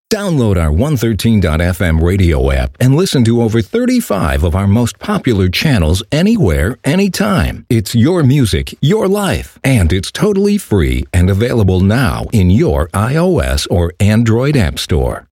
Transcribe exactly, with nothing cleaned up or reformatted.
Download our one thirteen dot f m radio app and listen to over thirty-five of our most popular channels anywhere, anytime. It's your music, your life, and it's totally free and available now in your iOS or Android app store.